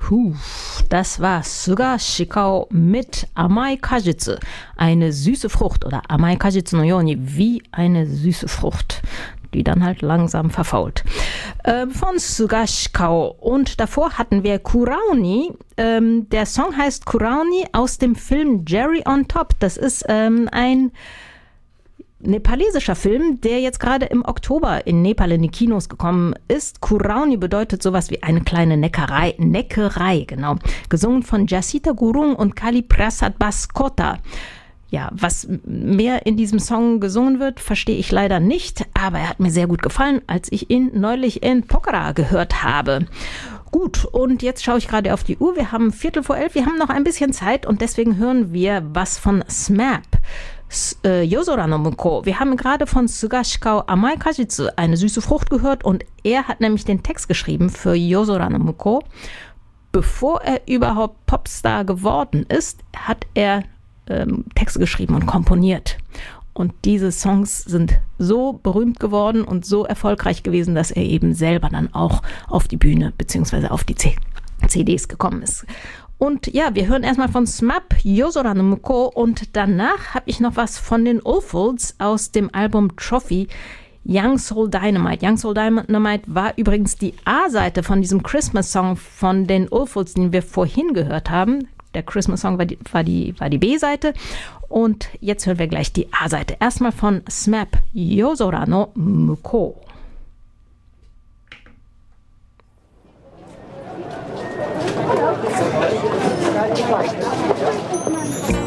Das war Suga Shikao mit Amai Kajitsu, eine süße Frucht oder Amai Kajitsu no Yoni, wie eine süße Frucht, die dann halt langsam verfault. Von Suga Shikao. Und davor hatten wir Kuraoni. Der Song heißt Kuraoni aus dem Film Jerry on Top. Das ist ein nepalesischer Film, der jetzt gerade im Oktober in Nepal in die Kinos gekommen ist. Kuraoni bedeutet sowas wie eine kleine Neckerei, genau. Gesungen von Jasita Gurung und Kali Prasad Baskota. Ja, was mehr in diesem Song gesungen wird, verstehe ich leider nicht, aber er hat mir sehr gut gefallen, als ich ihn neulich in Pokhara gehört habe. Gut, und jetzt schaue ich gerade auf die Uhr. Wir haben 11:15, wir haben noch ein bisschen Zeit und deswegen hören wir was von SMAP. Yozora no Muko. Wir haben gerade von Suga Shikao Amai Kajitsu, eine süße Frucht, gehört und er hat nämlich den Text geschrieben für Yozora no Muko. Bevor er überhaupt Popstar geworden ist, hat er Texte geschrieben und komponiert. Und diese Songs sind so berühmt geworden und so erfolgreich gewesen, dass er eben selber dann auch auf die Bühne bzw. auf die CDs gekommen ist. Und ja, wir hören erstmal von SMAP, Yozora no Muko, und danach habe ich noch was von den Oldfields aus dem Album Trophy, Young Soul Dynamite. Young Soul Dynamite war übrigens die A-Seite von diesem Christmas-Song von den Oldfields, den wir vorhin gehört haben. Der Christmas-Song war die B-Seite. Und jetzt hören wir gleich die A-Seite. Erstmal von SMAP, Yozora no Muko. Thank you.